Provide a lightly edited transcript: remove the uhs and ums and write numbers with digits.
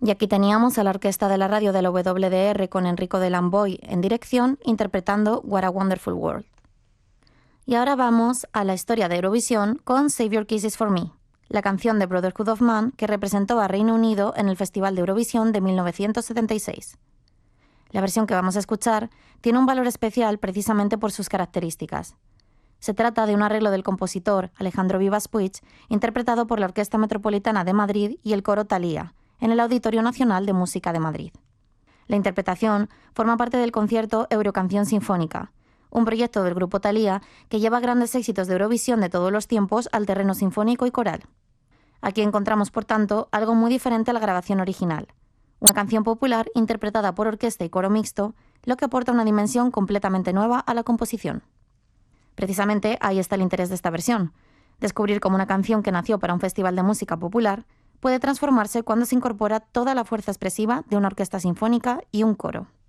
Y aquí teníamos a la orquesta de la radio de la WDR con Enrico de Lamboy en dirección, interpretando What a Wonderful World. Y ahora vamos a la historia de Eurovisión con Save Your Kisses for Me, la canción de Brotherhood of Man que representó a Reino Unido en el Festival de Eurovisión de 1976. La versión que vamos a escuchar tiene un valor especial precisamente por sus características. Se trata de un arreglo del compositor Alejandro Vivas Puig, interpretado por la Orquesta Metropolitana de Madrid y el coro Thalía, en el Auditorio Nacional de Música de Madrid. La interpretación forma parte del concierto Eurocanción Sinfónica, un proyecto del grupo Thalía que lleva grandes éxitos de Eurovisión de todos los tiempos al terreno sinfónico y coral. Aquí encontramos, por tanto, algo muy diferente a la grabación original. Una canción popular interpretada por orquesta y coro mixto, lo que aporta una dimensión completamente nueva a la composición. Precisamente ahí está el interés de esta versión, descubrir cómo una canción que nació para un festival de música popular puede transformarse cuando se incorpora toda la fuerza expresiva de una orquesta sinfónica y un coro.